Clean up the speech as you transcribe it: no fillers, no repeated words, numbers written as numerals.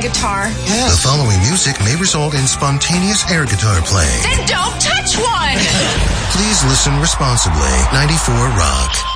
guitar? Yeah. The following music may result in spontaneous air guitar playing. Then don't touch one! Please listen responsibly. 94 Rock.